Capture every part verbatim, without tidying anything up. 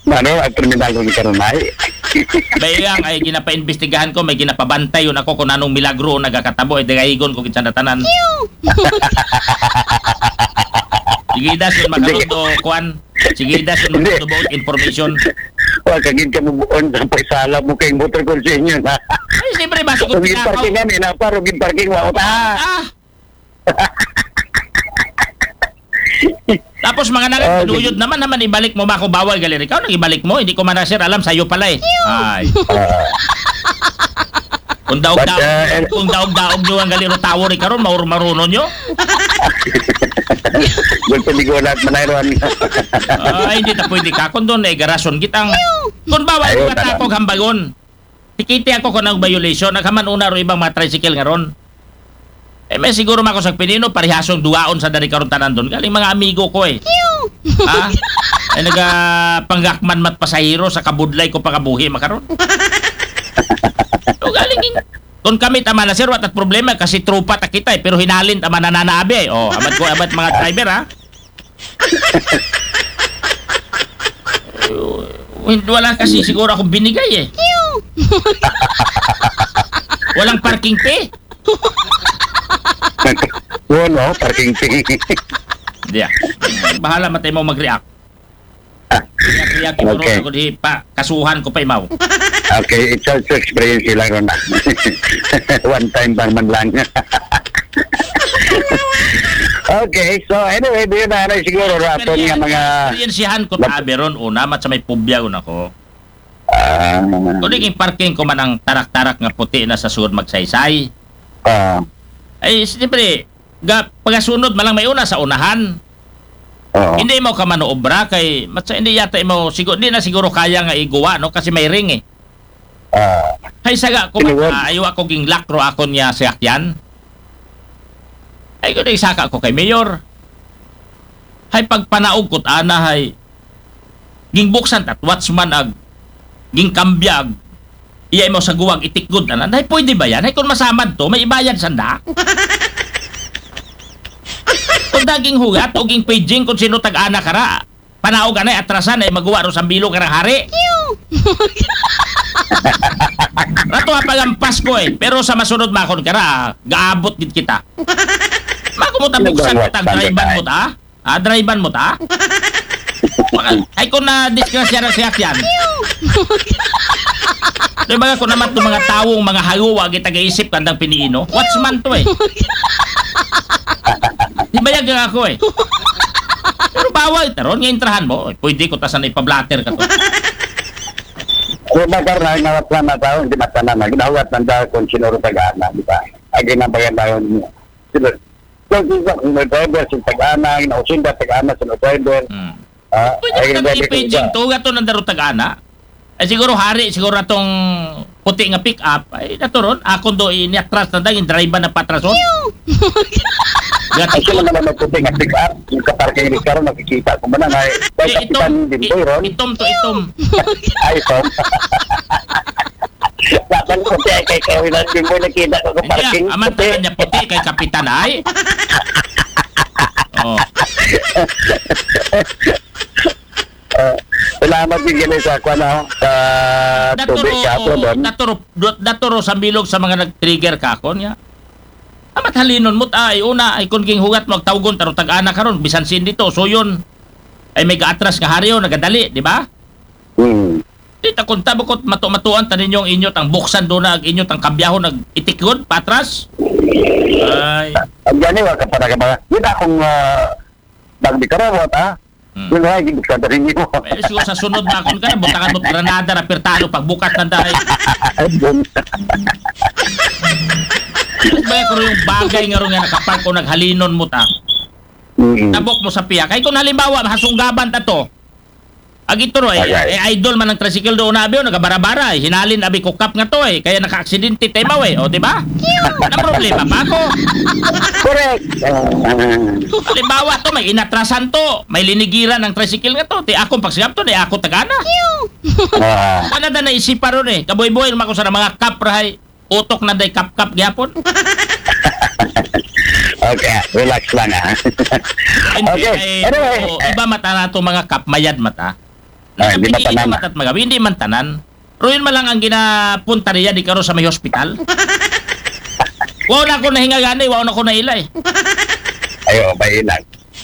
Ano, ang kriminal ko karon ay. Bayang ay ginapa-imbestigahan ko, may ginapabantay yun ako kung anong milagro nagakatabo, ay dagayigon ko kinsa tanan. Sige das yun makarod o kuan. Sige das yun makarod about information. Wa kagid ka mo buon sa paisala mo kay motor ko sa inyo na. Ay siyempre ba siguro Rugin pinakaw. parking nga, na pa, rugin parking wa ta. Ah! Tapos mga nagat, Ah, pinuyod naman naman ibalik mo ba ako bawal galeri. Ikaw nang ibalik mo, hindi ko man na sir alam sa'yo pala eh. Ay. Ah, Kung daog But, daog, uh, kung daog daog nyo ang galero tower eh karon maur maruno nyo. Gul paligolat manayron. Ay, hindi na pwede ka. Kung doon eh, garasyon kitang... Kung bawal Ayun, ko at tama. ako hambagon. Tikiti ako kung ng violation. Nagkaman una ro ibang mga tricycle nga ron. Eh, may siguro mako sa pinino, parihasong duwaon sa dari karon tanan doon. Galing mga amigo ko eh. Ha? Ay, naga panggakman mat pasahero sa kabudlay ko pakabuhi makaron. So, galing in... Kung kami tama na sir, wat at problema kasi trupa ta kita eh, pero hinalin tama na nanaabi eh. Oh, abad ko, abad mga driver ha. Hindi wala kasi siguro akong binigay eh. Walang parking fee. Bueno, parking fee. Hindi ah. Bahala matay mo mag-react. React-react ito Okay. ron. Kundi pa, kasuhan ko pa imaw. Okay, it's also experience lang ron. One time bang man lang. Okay, so anyway, di na na siguro raton nga mga Experiencehan ko tabi ron. Una, mat sa may pubya ko nako. ah Kung naging parking ko man ang tarak-tarak nga puti na sa sud magsaysay. ah Ay, siyempre, ga, pagasunod malang may una sa unahan. oo. Hindi mo ka manoobra kay matsa hindi yata mo siguro hindi na siguro kaya nga iguwa no kasi may ring eh. Ah, Hay saga ko Tinuod. uh, ayaw ako ging lakro ako niya sakyan. Ay ko saka ko kay mayor. Hay pagpanaog kot ana hay ging buksan at watchman ag ging kambyag iya mo sa guwag itikgod ana. Hay pwede ba yan? Hay kung masamad to may ibayad sanda. Kung daging hugat o ging paging kung sino tag-ana kara. Panaog anay atrasan ay magawa ro sa bilo karang hari. Rato ha pagampas ko eh. Pero sa masunod makon kara, gaabot gid kita. Mako mo tabuksan kita drivean mo ta? Ah, drivean mo ta? Maka- Ay kung na disgrasya ra siya yan. Di ba kung naman itong mga tawong mga hayuwa kita gaisip kandang piniino? Watchman to eh. Di ba yung ako eh? Pero bawal, taron nga intrahan mo. Ay, pwede ko tasan ipablatter ka to. so bagar na nga plan na tao, hindi matana na gidawat nanda kung sino ro tagana, di ba? Agi na bayan tayo niya. Sino? So, sino no driver sin tagana, na usinda tagana sa driver. Hmm. Ah, Pwede ay, ka hindi nang ko i-paging iba. to, gato ng daro tag-ana. Ay siguro hari, siguro atong puti nga pick up. Ay naturon, ako do iniatras na dahil driver na patrason. Ay, Gato sila naman magputing nga pick up, yung kaparking ni Karon, nakikita ko ba na nga, eh, Eh, itom, din i- to, Ron. itom to itom. Ay, Tom. Bakal puti ay kay Kevin at yung mo nakita ko Hindi kaparking. ah, aman tayo niya puti kay kapitan ay. Oh. Uh, salamat din ganun sa kwa na, sa tubig ka po Daturo, doon. daturo, daturo sa bilog sa mga nag-trigger kakon ya. Amat halinon mo ay una ay kung ging hugat mo tawgon taro tag-ana karon bisan sin dito so yun ay may gaatras nga hariyo nagadali di ba? Hmm. Kita kung tabukot matu-matuan tanin yung inyo tang buksan do na inyo tang kabyahon nag itikod patras. Ay. Ang gani wa ka para ka ba? Yun akong uh, bagdi karawat ha. Hmm. Yun nga, hindi ka rin mo. Eh, siguro sa sunod na akon ka na butakan mo granada ra pirtalo pagbukas na dahil. Ba ko yung bagay nga ro nga nakapark ko naghalinon mo ta. Mm. Tabok mo sa piya. Kay kung halimbawa hasunggaban ta to. Ag ito ro eh, Okay. eh, idol man ng tricycle do na abiyo nagabarabara eh. Hinalin abi ko kap nga to eh. Kaya naka-aksidente temaw eh. O di ba? Na problema pa ako. Correct. Uh, Halimbawa to may inatrasan to, may linigiran ng tricycle nga to. Ti akong pagsigap to, di ako tagana. uh, Wala na naisipan ron eh. Kaboy-boy naman ko sa mga kap rahay. Utok na day kap-kap gyapon. okay, relax lang ha. Hindi, okay, eh, anyway. o, iba mata na to mga kap, mayad mata. Ah, hindi man Nakapili tanan. naman at magabi, hindi man tanan. Ruin man lang ang ginapunta niya di karo sa may hospital. Wow na ako nahinga gani, wow na ako nailay. Ayo, bailan.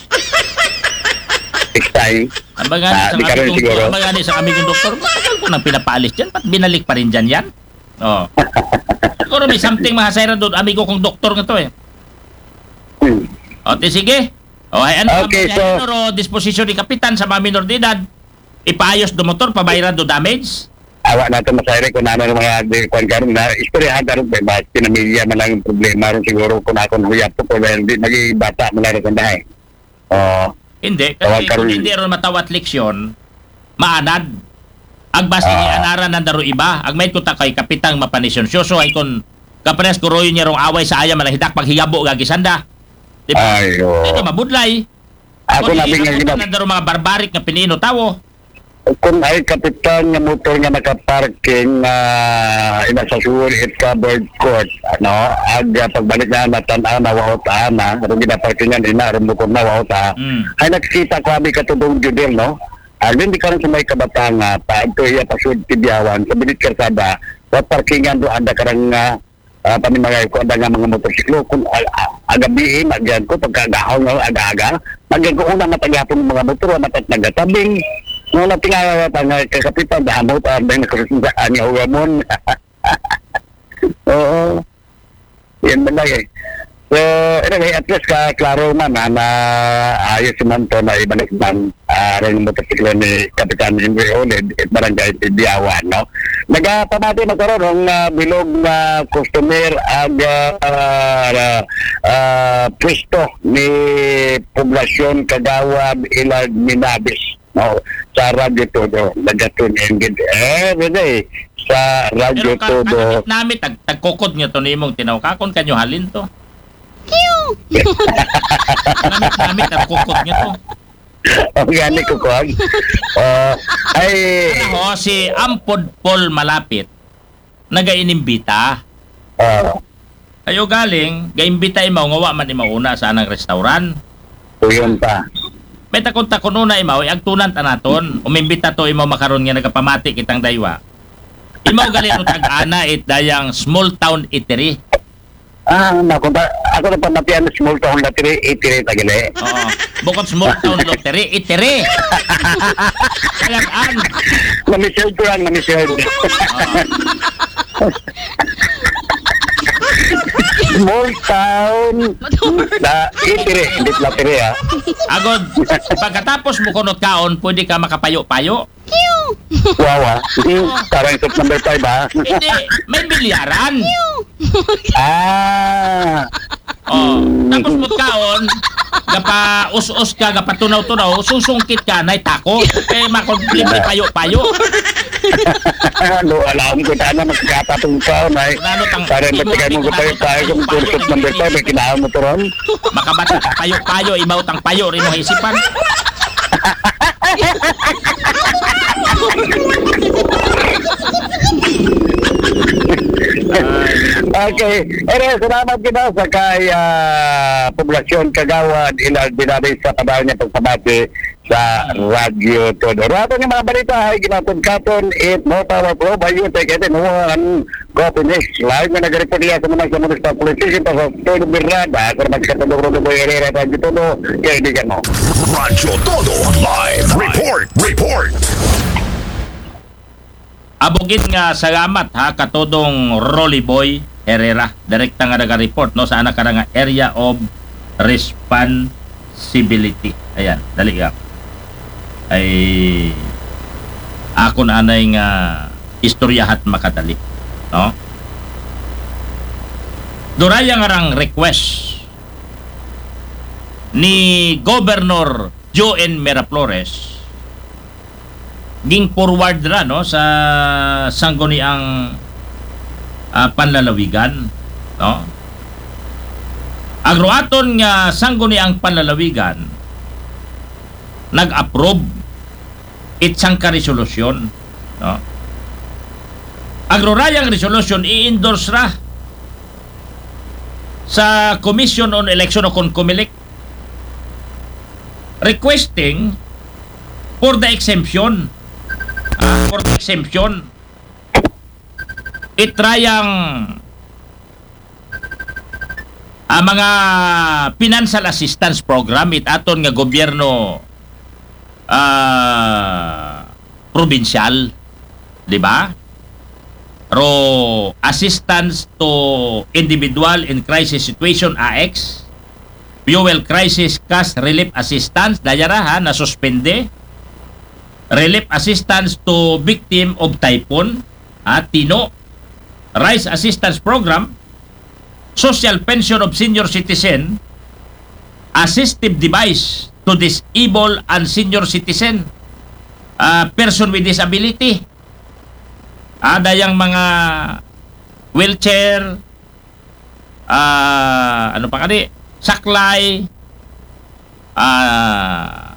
Iksay. Ang bagani Ah, sa di ka rin aming siguro. doktor, ang bagani sa aming doktor, matagal ko nang pinapalis dyan, ba't binalik pa rin dyan yan? Oh. Siguro may something mahasayra doon, amigo kong doktor nga to eh. Hmm. O, te sige. O, ay ano Okay, ang so- minor o disposisyon ni Kapitan sa mga minor de edad? Ipaayos do motor, pabayran do damage? Awa natin masayari kung ano ng mga di kung karon na istoryahan karon ba ba pinamilya man lang yung problema ron siguro kung ako huyap ko dahil di naging bata man lang ron dahil. Oh, Hindi, Tawag kasi ka kung rin. hindi ron matawat leksyon, maanad. Ag basta Ah. anaran ng daro iba. Ag may kuta kay Kapitang mapanisyon. So ay kun kapares ko royo niya rong away sa aya malahidak paghigabo gagisanda. Di ba? ay, oh. Ito mabudlay. Ako Kung nabi nga hindi ginap. ng daro mga barbarik nga pinino tawo. Kung ay kapitan nga motor nga nakaparking na uh, ina sa sulit covered court, ano, aga pagbalik na natanaw na wauta na, rin ginaparkingan ina, rin bukod na wauta, Mm. ay nakikita ko kami katudong judel, no? Ang hindi ka rin sa may kabatanga, pa ito iya pasud tibiyawan, sa bilit karsada, wa parkingan do anda karang uh, uh, panimagay ko, anda nga mga motorsiklo, kung uh, uh, agabiin, agyan ko, pagkagahon nga aga-aga, agyan ko unang matagapon ng mga motor, matat nagatabing, nung natingala nga kakapitan, dahamot, uh, dahil nakasusundaan nga ugamon. Oo. Yan man lang eh. So, anyway, at least ka, klaro man na, na ayos man to na ibalik man uh, rin yung motosiklo ni Kapitan Henry Olid at barangay Tibiawan, no? Nagapamati na karoon ng uh, bilog na customer ag uh, uh, uh, pwesto ni Poblasyon Kagawad Ilag Minabis, no? Sa Radyo Todo. Nagatun engaged every day sa Radyo Pero ka, Todo. kakakit namin, tag, tagkukod nga to ni mong tinawkakon kanyo halin to. Kakakit namin, tagkukod nga to. Organic ko kuwag. Uh, ay, Ano, si Ampod Paul Malapit, naga-inimbita. uh, Ayo galing, ga-imbita imaw, ngawa man imaw una sa anang restaurant. yun pa. May takon-takon una imaw, agtunan tanaton. Umimbita to imaw makaroon nga nagapamati kitang daywa. Imaw galing ro tag-ana it dayang small town eatery. Ah, nakunta. Ako na pa napian na small town latiri, itiri tagili. Oo. Bukod small town lottery, eatery. Kayag-an. Namiseld ko lang, namiseld. Small town na itiri, hindi latiri ha. Agod, pagkatapos mo kunot kaon, pwede ka makapayo-payo. Wawa. Hmm, parang top number five ha. Hindi, may bilyaran. Ah, Oh, tapos mo kaon, gapa us-us ka, gapa tunaw-tunaw, susungkit ka, nay tako. Eh, makomplibre payo-payo. ano, alam ko na magkakatong taon ay. Kunano tang Para matigay mo ko tayo tayo kung kursos number five, may kinaan mo to ron. makabati payo-payo, ibaw tang payo rin mo isipan. Okay. Ere, salamat kita sa kay ah, Poblasyon Kagawad ilag dinabay sa kabayan niya pagpabati sa Radyo Todo. Rato ng mga balita ay ginatod-katon it mo tawa ko ba yun tayo kaya nuwan Gopinis live na nag-report niya sa mga sa Municipal Police Station pa sa Todo Birrada kung magkatulog ro ko Herrera Radyo Todo kaya hindi ka mo. Radyo Todo Live Report Report Abugid nga salamat ha katodong Rolly Boy Herrera. Direkta nga naga-report no sa anak ka nga area of responsibility. Ayan, dali ka. Ay ako na anay nga istoryahat makadali. No? Duraya nga rang request ni Governor Joen Miraflores ging forward ra no sa sangguniang uh, panlalawigan, no? Agroaton nga sangguniang panlalawigan nag-approve itsang ka resolusyon, no? Agrorayang resolution i-endorse ra sa Commission on Election o CONCOMELEC requesting for the exemption for exemption. Itrayang ang mga financial assistance program it aton nga gobyerno ah provincial, di ba? Ro assistance to individual in crisis situation A X, fuel crisis cash relief assistance dayara ha na suspende, relief assistance to victim of typhoon at Tino, rice assistance program, social pension of senior citizen, assistive device to disabled and senior citizen, uh, person with disability, ada yang mga wheelchair, uh, ano pa kani, saklay, uh,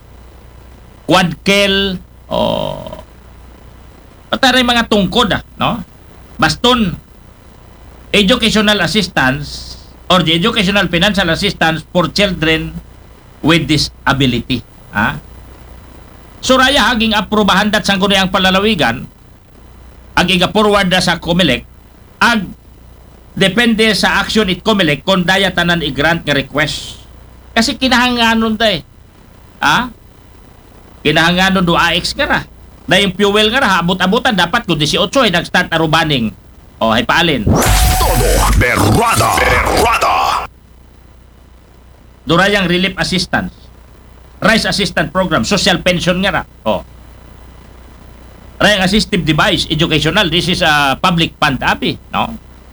quadkel, o pataray mga tungkod, ah, no? Baston, educational assistance or the educational financial assistance for children with disability. Ha? So raya haging aprobahan dat sang ang palalawigan ag iga-forward na sa COMELEC ag depende sa action it COMELEC kung daya tanan i-grant nga request. Kasi kinahanganon da eh. Ha? Kinahanganon do A X ka ra. Na yung fuel nga ra, abot-abutan dapat kung eighteen ay nag-start na rubaning. O, hay paalin. Todo Berrada. Berrada. Durayang relief assistance, rice assistance program, social pension nga ra. O. Rayang assistive device, educational, this is a public fund abi, no?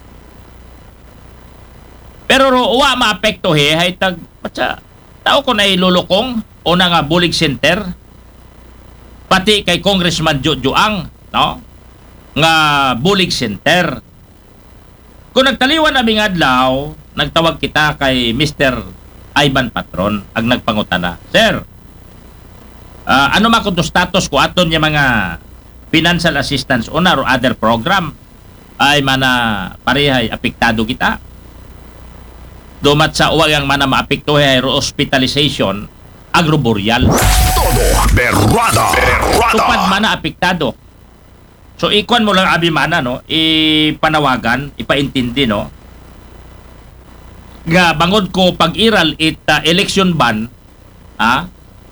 Pero ro, uwa maapekto he, hay tag, patsa, tao ko na ilulukong, o na nga bulig center, pati kay Congressman Jojo Ang, no? Nga bulig center. Kung nagtaliwan aming adlaw, nagtawag kita kay Mister Ivan Patron, ang nagpangutana. Sir, uh, ano ma kung status ko aton yung mga financial assistance una or other program ay mana parehay apektado kita. Dumat sa uwag ang mana maapekto ay hospitalization agroboreal. Todo Berrada. Berrada. Tupad mana apektado. So ikuan mo lang abi mana no, ipanawagan, ipaintindi no. Nga bangod ko pag-iral it uh, election ban ah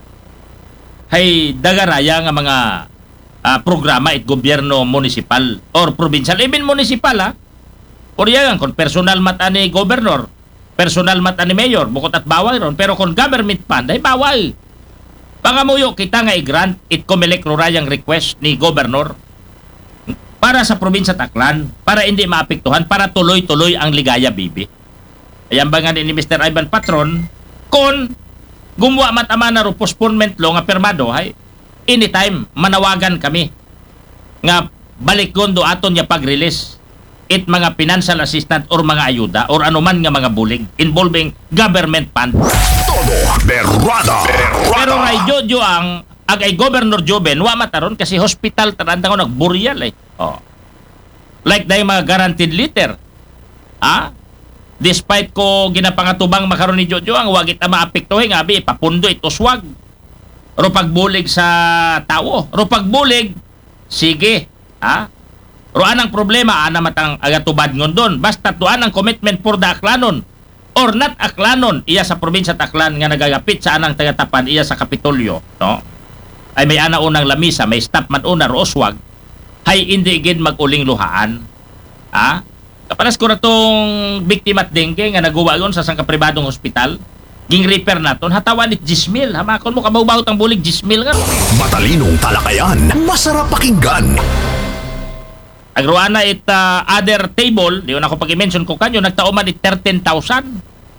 hay dagaraya nga mga uh, programa it gobyerno municipal or provincial, even municipal ha. Or yan kung personal mata ni governor, personal mata ni mayor, bukod at bawal ron. Pero kung government fund ay bawal. Pangamuyo kita nga i-grant it COMELEC rurayang request ni governor para sa probinsya Taclan, para hindi maapektuhan, para tuloy-tuloy ang ligaya bibi. Ayan ba nga ni Mister Ivan Patron, kung gumawa matama na ro postponement lo nga permado, hay, anytime manawagan kami nga balik gondo aton ya pag-release it mga financial assistance or mga ayuda or anuman nga mga bulig involving government fund. Todo Berrada. Berrada. Pero ray Jojo ang agay Governor Joben wa mataron kasi hospital taranda ko nagburyal eh. Oh. Like na yung mga guaranteed liter. Ah? Despite ko ginapangatubang makaron ni Jojo ang wagit na maapektuhin nga abi papundo ito swag. Ro pagbulig sa tao, ro pagbulig sige, ha? Ro anang problema ana matang agatubad ngon don. Basta tuan ang commitment for the Aklanon or not Aklanon iya sa probinsya Taclan nga nagagapit sa anang tagatapan iya sa Kapitolyo, no? Ay may ana unang lamisa, may stop man una ro oswag. Hay hindi gid maguling luhaan. Ha? Kapalas ko na tong biktima at dengue nga naguwagon sa sang pribadong hospital. Ging repair naton hatawan ni Jismil. Hamakon mo kabawbawt ang bulig Jismil nga. Matalinong talakayan. Masarap pakinggan. Agroana it uh, other table, di na ko pag-mention ko kanyo, nagtauman it thirteen thousand.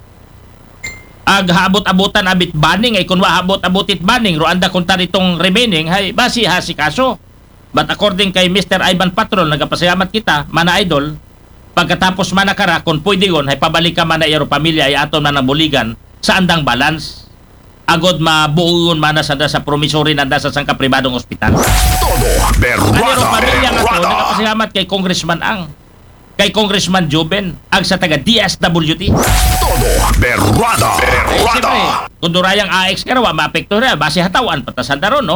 Ag habot-abutan abit banning ay kunwa habot-abutit banning roanda kunta nitong remaining hay basi hasi kaso. But according kay Mister Ivan Patron, nagapasayamat kita, mana idol, pagkatapos mana kara kung pwede gon hay pabalik ka mana iyaro pamilya ay aton man buligan sa andang balance. Agod mabuon mana sa sa promissory nanda sa sangka pribadong ospital. Todo Berrada. Ano pamilya nga to, Berrada. nagapasalamat kay Congressman Ang, kay Congressman Joben, ag sa taga D S W T. Todo Berrada. Eh, siyempre, Berrada. kung durayang A X ka raw, maapekto na, base hatawan, patasan na ron, no?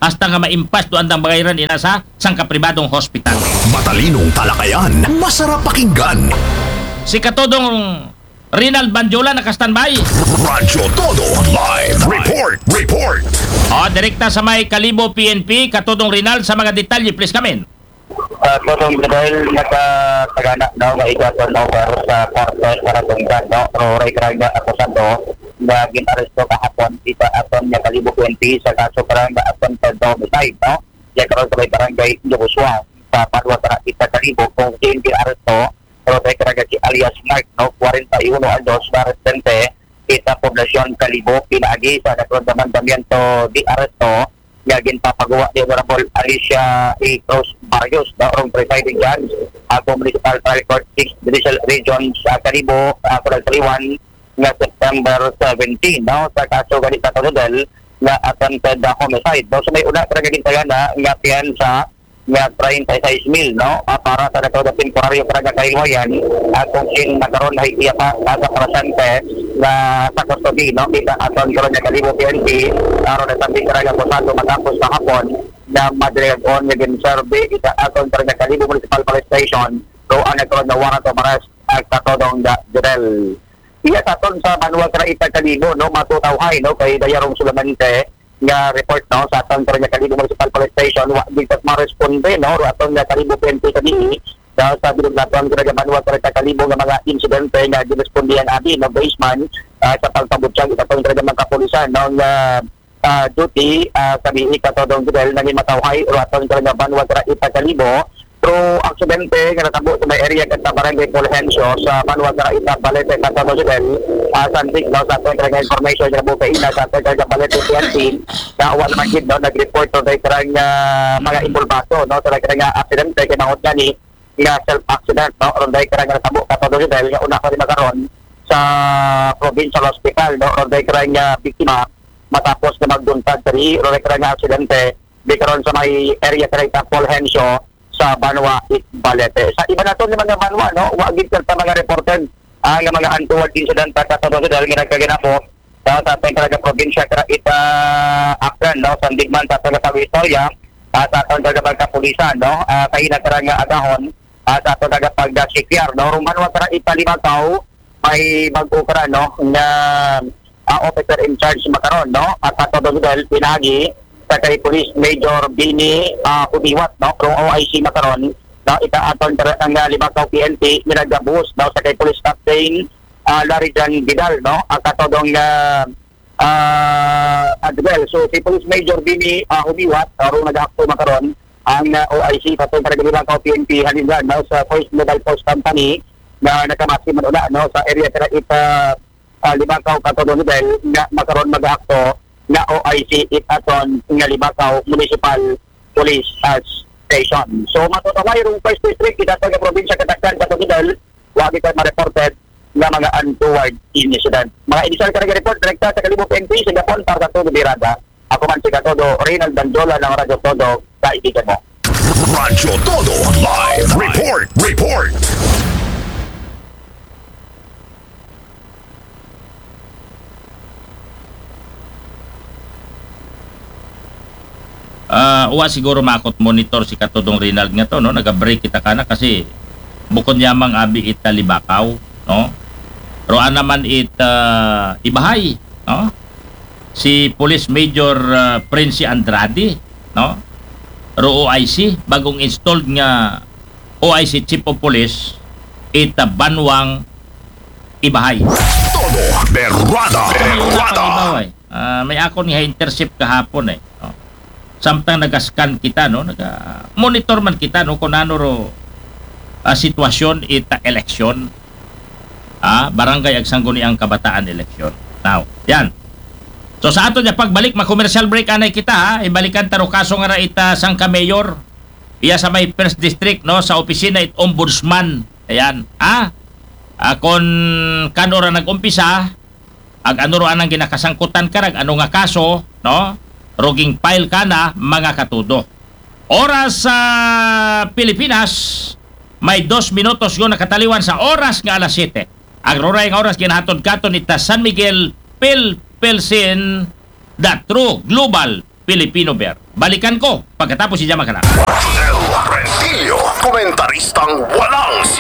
hasta nga maimpas doon ang bagayran ina sa sangkapribadong hospital. Matalinong talakayan, masarap pakinggan. Si katodong Rinald Banjola naka-standby. Radyo Todo Live Report. Report. O, direkta sa may Kalibo P N P, katodong Rinald, sa mga detalye, please kamin. Uh, Totong dahil nakatagana daw nga igaton daw pero sa partner para tunggan no Rory Craga akusado na ginaresto kahapon kita aton niya Kalibo P N P sa kaso karang aton sa homicide no ya karon sa may barangay Yugoswa sa Padua para kita Kalibo kung sino ginaresto Rory Craga si alias Mark no forty-one años na residente kita poblasyon Kalibo pinaagi sa departamento di aresto nga ginpapagawa ni Honorable Alicia A. Cruz Barrios na orong presiding judge ako Municipal Trial Court six Judicial Region sa Kalibo ako nagtaliwan nga September seventeenth no sa kaso ganit sa Todel nga attempted homicide no so may una talaga gintayana nga piyansa nga thirty-six mil no uh, para sa nato na temporaryo para kaiwayan at kung sin nagkaroon ay iya pa nasa presente na sa custody no kita aton karon nga Kalibo P N P aron na sabi karaga posado matapos kahapon na madreg on nga ginserve kita aton karon nga Kalibo Municipal Police Station so ang nagkaroon na warrant of arrest at katodong da Direl iya aton sa manual kara ita Kalibo no matutawhay no kay Dayarong Sulamante nga report no sa aton karon nga Kalibo Municipal Police Station wa digtas ma-responde no aton nga Kalibo P N P kani dahil sa bilog naton karon nga manual kara Kalibo nga mga insidente nga girespondihan abi no baseman uh, sa pagpabutyag aton karon nga mga kapulisan no nga uh, duty uh, sabi ikatodong dahil naging matawhay o aton karon nga manual kara ita Kalibo pero aksidente nga natabo sa may area kat sa barangay Fulgencio sa Manuel Caraita Balete Catano Sidel uh, sandig no sa aton nga information nga buka ina sa aton nga Balete P N P na awan naman gid no nag-report to kay nga mga involvado no sa nga aksidente kay mangod gani nga self accident no ron dai nga natabo Catano Sidel nga una ka rin makaron sa provincial hospital no ron dai nga biktima matapos na magduntad diri ron dai nga aksidente di karon sa may area Caraita Fulgencio sa Banwa it Balete. Sa iba na to ni mga Banwa no, wa gid ta mga reported ang uh, mga untoward incident ta sa dahil nga nagkaginamo sa ating talaga probinsya kara ita Aklan no, sandigman sa taga sa istorya at sa ating talaga pagkapulisan no, uh, kay nagkara nga agahon at sa ating talaga pagdasikyar no, rumanwa kara ita Limataw may bago kara no nga uh, officer in charge makaron no, at sa dahil pinagi sa kay Police Major Bini uh, Udiwat no from O I C makaron no ita aton ang uh, Limataw P N P minagabus daw sa kay Police Captain uh, Larry Jan Vidal no ang katodong uh, uh, adwell so si Police Major Bini uh, Udiwat aron nag-akto makaron ang uh, O I C katong sa Limataw P N P halingan no sa First Mobile Post Company na nakamasi man una no sa area kara ita uh, Limataw katodong Vidal nga makaron mag-akto na O I C it aton nga Limataw Municipal Police Station. So matutaway rong first district kita sa probinsya Katakdan sa Tugidal, wa kita ma-reported nga mga untoward incident. Mga initial ka report direkta sa Kalibo P N P sa Gapon para sa Todo Birada. Ako man si Katodo Rinald Banjola ng Radyo Todo, kaibigan mo. Radyo Todo Live Report. Report. Uh, uwa siguro makot monitor si katodong Rinald nga to no, naga-break kita kana kasi bukod yamang abi it Libakaw no. Roan naman it uh, Ibahay no. Si Police Major uh, Prince Andrade no. Ro O I C bagong installed nga O I C Chief of Police it uh, Banwang Ibahay. Todo Berrada. Berrada. Uh, may ako ni intercept kahapon eh. No? Samtang nagascan kita no, naga monitor man kita no kung ano ro uh, sitwasyon ita eleksyon. Ah, barangay Agsangguni ang kabataan eleksyon. Now, yan. So sa ato niya pagbalik ma-commercial break anay kita ha, ibalikan taro kaso nga ra ita Sangka Mayor. Iya sa may First District no sa opisina it Ombudsman. Ayan. Ah, ah kon kanora nag-umpisa ag ano ro anang ginakasangkutan karag ano nga kaso no? Roging file ka na mga katudo. Oras sa uh, Pilipinas, may dos minutos yun nakataliwan sa oras nga alas siyete. Ang roray nga oras ginahatod katon ita San Miguel Pil Pilsin the True Global Filipino Bear. Balikan ko pagkatapos si Jama Kanak. El Rentillo, komentaristang walang